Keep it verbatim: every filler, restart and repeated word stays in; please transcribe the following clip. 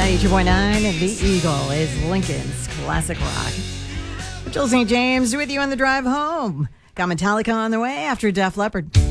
ninety-two point nine, The Eagle is Lincoln's classic rock. Jill Saint James with you on the drive home. Got Metallica on the way after Def Leppard.